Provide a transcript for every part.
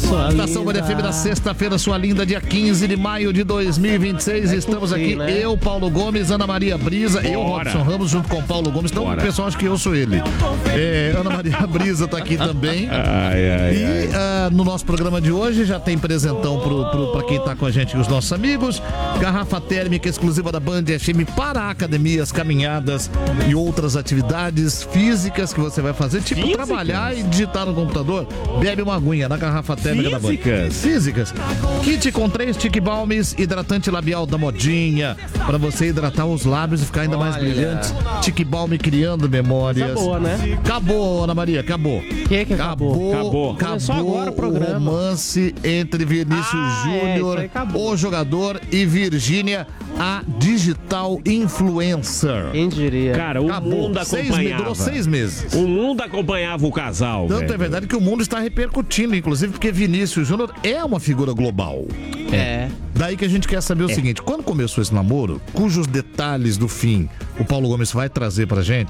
Estação Band FM da sexta-feira, sua linda, dia 15 de maio de 2026. Estamos aqui, né? Eu, Paulo Gomes, Ana Maria Brisa, eu, Robson Ramos, junto com Paulo Gomes. Então o pessoal acha que eu sou ele. Ana Maria Brisa tá aqui também. No nosso programa de hoje já tem presentão pra quem tá com a gente, os nossos amigos. Garrafa térmica exclusiva da Band FM para academias, caminhadas e outras atividades físicas que você vai fazer, tipo trabalhar e digitar no computador. Bebe uma aguinha na garrafa térmica da Band. Físicas. Kit com 3 Tic Balms, hidratante labial da modinha, para você hidratar os lábios e ficar ainda mais brilhantes. Tic Balm criando memórias. Acabou, né? Acabou, Ana Maria, acabou. O que acabou? Começou agora o programa. O romance entre Vinícius Júnior, o jogador, e Virgínia, a digital influencer. Quem diria? Cara, o mundo acompanhava. Durou 6 meses. O mundo acompanhava o casal. Tanto é verdade que o mundo está repercutindo, inclusive porque Vinícius Júnior é uma figura global. Daí que a gente quer saber o seguinte: quando começou esse namoro, cujos detalhes do fim o Paulo Gomes vai trazer pra gente,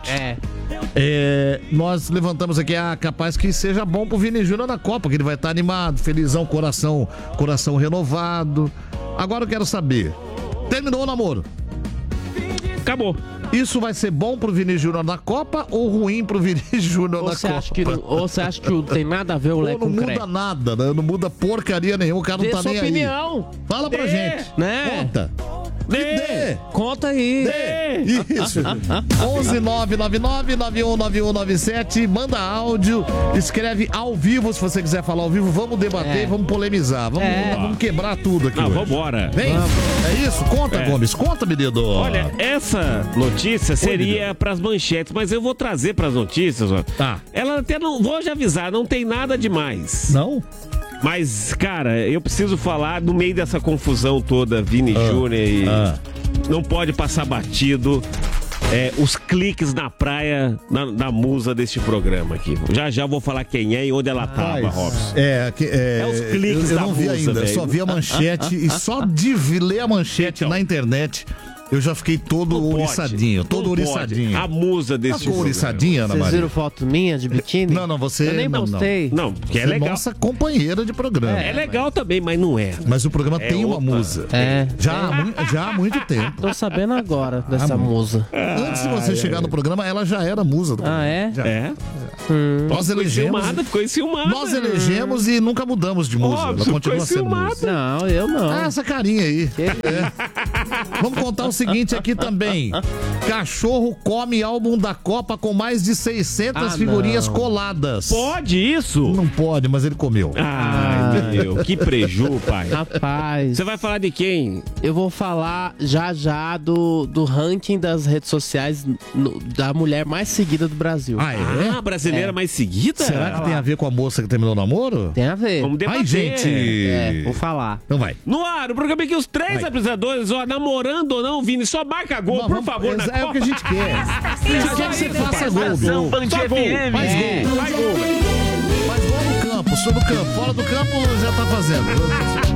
nós levantamos aqui, capaz que seja bom pro Vini Júnior na Copa, que ele vai estar animado, felizão, coração renovado. Agora eu quero saber, terminou o namoro? Acabou. Isso vai ser bom pro Vini Júnior na Copa ou ruim pro Vini Júnior na Copa? Ou você acha que não tem nada a ver o Leco com Não muda nada, né? Não muda porcaria nenhuma, o cara não tá nem opinião. Aí. Fala pra gente. Né? Conta. Conta aí. Isso. 11999919197. Manda áudio, escreve ao vivo se você quiser falar ao vivo. Vamos debater, vamos polemizar. Vamos quebrar tudo aqui. Vambora. Vem. É isso? Conta, Gomes. Conta, menino. Olha, essa notícia seria pras manchetes, mas eu vou trazer pras notícias. Ó. Tá. Ela até não. Vou já avisar, não tem nada demais. Não? Mas, cara, eu preciso falar no meio dessa confusão toda, Vini Júnior, e não pode passar batido os cliques na praia da musa deste programa aqui. Já vou falar quem é e onde ela tava, Robson. Os cliques eu da não vi musa, ainda, véio. só vi a manchete e só de ler a manchete na internet eu já fiquei todo ouriçadinho. A musa desse ficou ouriçadinha, Ana Maria? Vocês viram foto minha de biquíni? Não, você... Eu nem postei. Não, porque é você legal. Nossa companheira de programa. É legal também, mas não é. Mas o programa tem uma musa. Já há muito tempo. Tô sabendo agora dessa musa. Antes de você chegar no programa, ela já era musa do programa. Nós elegemos. Ficou enciumada. Nós elegemos e nunca mudamos de musa. Ela continua sendo musa. Não, eu não. Essa carinha aí. Vamos contar o seguinte aqui também. Cachorro come álbum da Copa com mais de 600 figurinhas coladas. Pode isso? Não pode, mas ele comeu. Ai, meu, que preju, pai. Rapaz. Você vai falar de quem? Eu vou falar já do ranking das redes sociais da mulher mais seguida do Brasil. A brasileira mais seguida? Será que tem a ver com a moça que terminou o namoro? Tem a ver. Vamos debater. Ai, gente. Vou falar. Então vai. No ar, o programa aqui, os 3 apresentadores, namorando ou não, Vini, só marca gol, por favor, na Copa. É o que a gente quer. A gente quer que você faça gol. Faz gol. Faz gol no campo. Sobre o campo. Fora do campo já tá fazendo.